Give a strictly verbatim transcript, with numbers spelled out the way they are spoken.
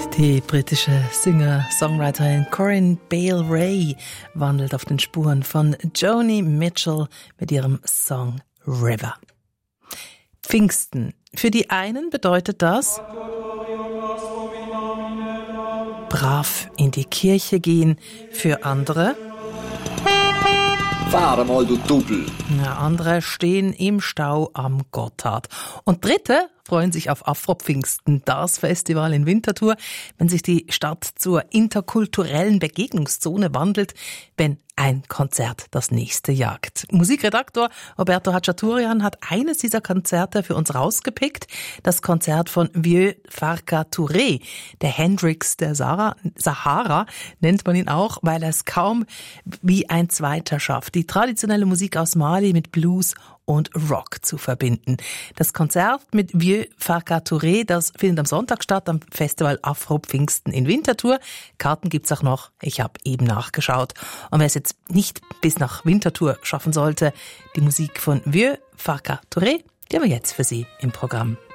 Die britische Singer-Songwriterin Corinne Bailey Rae wandelt auf den Spuren von Joni Mitchell mit ihrem Song River. Pfingsten. Für die einen bedeutet das brav in die Kirche gehen, für andere Fahr mal, du Dudel. Ja, andere stehen im Stau am Gotthard. Und Dritte freuen sich auf Afro-Pfingsten, das Festival in Winterthur, wenn sich die Stadt zur interkulturellen Begegnungszone wandelt, wenn ein Konzert das nächste jagt. Musikredaktor Roberto Hachaturian hat eines dieser Konzerte für uns rausgepickt, das Konzert von Vieux Farka Touré, der Hendrix der Sahara, Sahara nennt man ihn auch, weil er es kaum wie ein Zweiter schafft, die traditionelle Musik aus Mali mit Blues und Rock zu verbinden. Das Konzert mit Vieux Farka Touré, das findet am Sonntag statt am Festival Afro-Pfingsten in Winterthur. Karten gibt's auch noch, ich habe eben nachgeschaut. Und wer es jetzt nicht bis nach Winterthur schaffen sollte, die Musik von Vieux Farka Touré, die haben wir jetzt für Sie im Programm.